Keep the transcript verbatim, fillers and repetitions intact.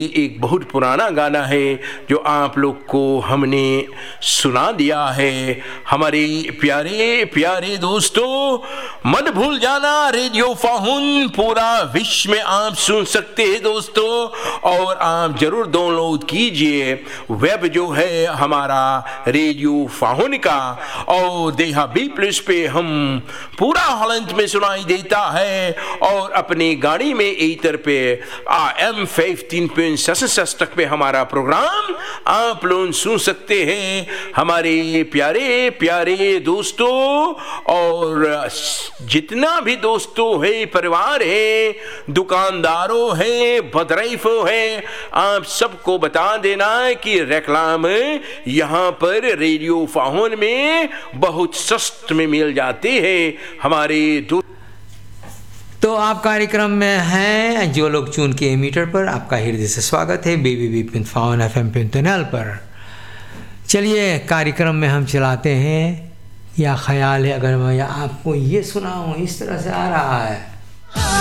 एक बहुत पुराना गाना है जो आप लोग को हमने सुना दिया है। हमारे प्यारे प्यारे दोस्तों, मत भूल जाना रेडियो फाहुन पूरा विश्व में आप सुन सकते हैं दोस्तों, और आप जरूर डाउनलोड कीजिए वेब जो है हमारा रेडियो फाहुन का, और देहा बी प्लस पे हम पूरा हॉलैंड में सुनाई देता है, और अपनी गाड़ी में ईथर पे आ एम फिफ्टीन पॉइंट सेवन तक पे हमारा प्रोग्राम आप लोग सुन सकते हैं हमारे प्यारे प्यारे दोस्तों। और जितना भी दोस्तों है, परिवार है, दुकानदारों है, बदराइफों है, आप सबको बता देना है कि रेक्लाम यहाँ पर रेडियो फाहुन में बहुत सस्ते में मिल जाते हैं हमारे दोस्त। तो आप कार्यक्रम में हैं जो लोग चुन के मीटर पर, आपका हृदय से स्वागत है baby B pin faun F M pin पर। चलिए कार्यक्रम में हम चलाते हैं, या ख्याल है अगर मैं आपको ये सुनाऊं इस तरह से आ रहा है।